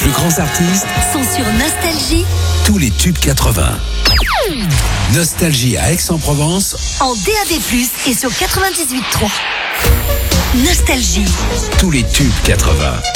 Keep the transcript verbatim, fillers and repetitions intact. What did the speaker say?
plus grands artistes sont sur Nostalgie. Tous les tubes quatre-vingts. Nostalgie à Aix-en-Provence en D A B plus, et sur quatre-vingt-dix-huit trois. Nostalgie. Tous les tubes quatre-vingts.